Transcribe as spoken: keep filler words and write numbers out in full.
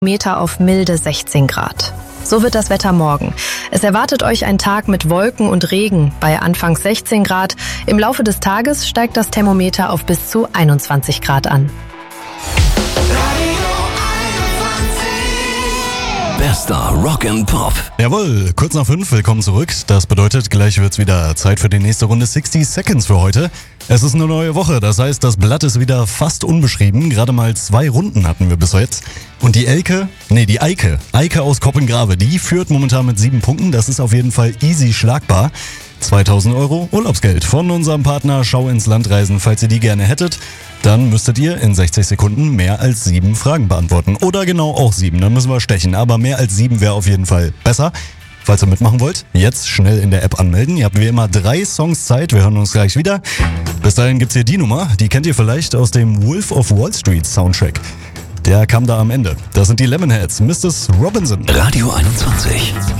Meter auf milde sechzehn Grad. So wird das Wetter morgen. Es erwartet euch ein Tag mit Wolken und Regen bei anfangs sechzehn Grad. Im Laufe des Tages steigt das Thermometer auf bis zu einundzwanzig Grad an. Bester Rock and Pop. Jawohl, kurz nach fünf, willkommen zurück. Das bedeutet, gleich wird's wieder Zeit für die nächste Runde sixty Seconds für heute. Es ist eine neue Woche, das heißt, das Blatt ist wieder fast unbeschrieben. Gerade mal zwei Runden hatten wir bis jetzt. Und die Elke, nee, die Eike, Eike aus Koppengrave, die führt momentan mit sieben Punkten. Das ist auf jeden Fall easy schlagbar. zweitausend Euro Urlaubsgeld von unserem Partner Schau ins Land reisen. Falls ihr die gerne hättet, dann müsstet ihr in sechzig Sekunden mehr als sieben Fragen beantworten. Oder genau auch sieben, dann müssen wir stechen. Aber mehr als sieben wäre auf jeden Fall besser. Falls ihr mitmachen wollt, jetzt schnell in der App anmelden. Ihr habt wie immer drei Songs Zeit, wir hören uns gleich wieder. Bis dahin gibt's hier die Nummer, die kennt ihr vielleicht aus dem Wolf of Wall Street Soundtrack. Der kam da am Ende. Das sind die Lemonheads, Missus Robinson. Radio einundzwanzig.